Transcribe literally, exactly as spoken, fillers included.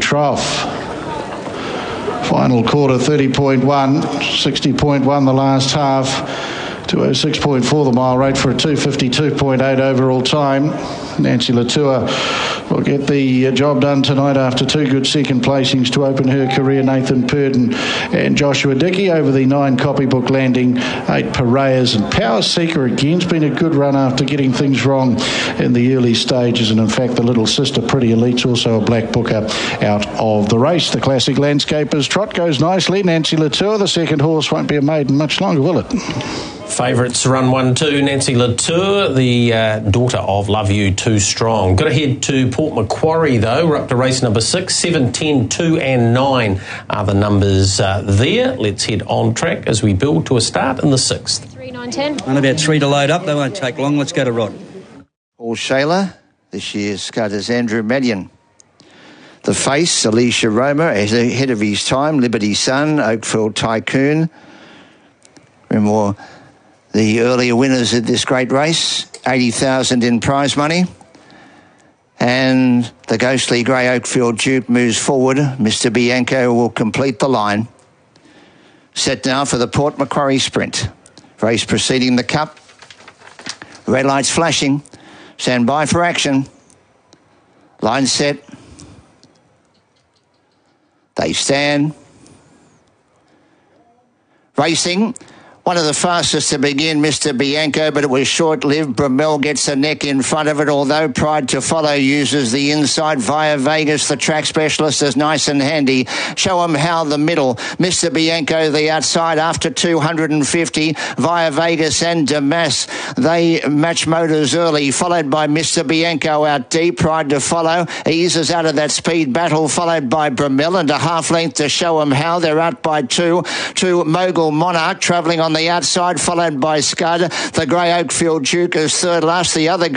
trough. Final quarter thirty point one, sixty point one the last half, two oh six point four the mile rate for a two fifty-two point eight overall time. Nancy Latour will get the job done tonight after two good second placings to open her career. Nathan Purdon and Joshua Dickey over the nine copybook landing, eight Piraeus, and Power Seeker again's been a good run after getting things wrong in the early stages, and in fact the little sister Pretty Elite's also a black booker out of the race. The Classic Landscapers trot goes nicely. Nancy Latour, the second horse, won't be a maiden much longer, will it? Favourites run one two. Nancy Latour, the uh, daughter of Love You Too Strong. Got to head to Port Macquarie though. We're up to race number six. seven, ten, two and nine are the numbers uh, there. Let's head on track as we build to a start in the sixth. three, nine, ten. And about three to load up. They won't take long. Let's go to Rod. Paul Shayla. This year's scud is Andrew Median. The Face, Alicia Roma, ahead of his time. Liberty Sun, Oakfield Tycoon. Remember the earlier winners of this great race, eighty thousand in prize money. And the ghostly grey Oakfield Duke moves forward. Mister Bianco will complete the line. Set now for the Port Macquarie Sprint. Race preceding the Cup. Red lights flashing. Stand by for action. Line set. They stand. Racing. One of the fastest to begin, Mister Bianco, but it was short-lived. Bromell gets the neck in front of it, although Pride to Follow uses the inside. Via Vegas, the track specialist, is nice and handy. Show 'em how the middle. Mister Bianco, the outside, after two hundred fifty. Via Vegas and Damas, they match motors early, followed by Mister Bianco out deep. Pride to Follow eases out of that speed battle, followed by Bromell, and a half length to Show 'em how. They're out by two. To Mogul Monarch, travelling on the outside, followed by Scud. The grey Oakfield Duke is third last. The other